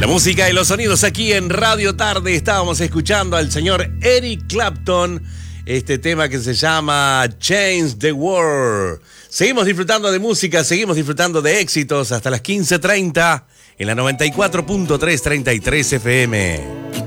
La música y los sonidos aquí en Radio Tarde. Estábamos escuchando al señor Eric Clapton, este tema que se llama Change the World. Seguimos disfrutando de música, seguimos disfrutando de éxitos hasta las 15:30 en la 94.333 FM.